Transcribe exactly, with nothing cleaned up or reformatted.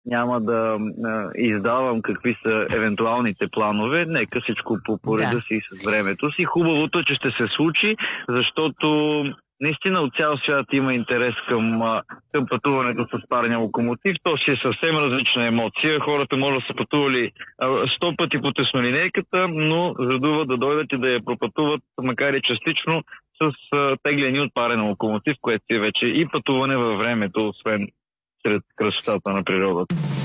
няма да а, издавам какви са евентуалните планове. Нека всичко по пореда Да. си и с времето си. Хубавото е, че ще се случи, защото наистина от цял свят има интерес към, а, към пътуването с парния локомотив. То си е съвсем различна емоция. Хората може да са пътували а, сто пъти по теснолинейката, но задува да дойдат и да я пропътуват, макар и частично, с а, тегляни от парен локомотив, което си е вече и пътуване във времето, освен сред красотата на природата.